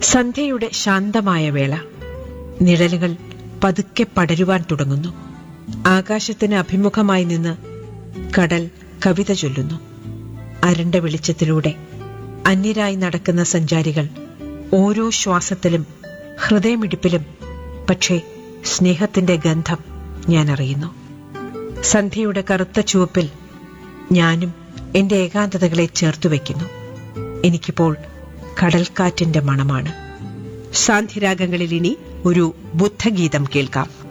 സന്ധ്യയുടെ ശാന്തമായ വേള. നിഴലുകൾ പതുക്കെ പടരുവാൻ തുടങ്ങുന്നു. ആകാശത്തിന് അഭിമുഖമായി നിന്ന് കടൽ കവിത ചൊല്ലുന്നു. അരണ്ട വെളിച്ചത്തിലൂടെ അന്യരായി നടക്കുന്ന സഞ്ചാരികൾ ഓരോ ശ്വാസത്തിലും ഹൃദയമിടിപ്പിലും പക്ഷേ സ്നേഹത്തിന്റെ ഗന്ധം ഞാൻ അറിയുന്നു. സന്ധ്യയുടെ കറുത്ത ചുവപ്പിൽ ഞാനും എന്റെ ഏകാന്തതകളെ ചേർത്തുവെക്കുന്നു. എനിക്കിപ്പോൾ കടൽക്കാറ്റിന്റെ മണമാണ്. സാന്ധ്യരാഗങ്ങളിൽ ഇനി ഒരു ബുദ്ധഗീതം കേൾക്കാം.